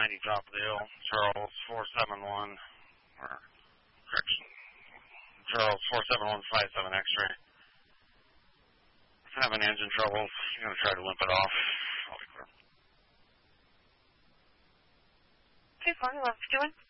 90 top of the hill, Charles 471, or correction, Charles 47157 X-ray. Having engine troubles. I'm going to try to limp it off. I'll be clear. 241, what's doing?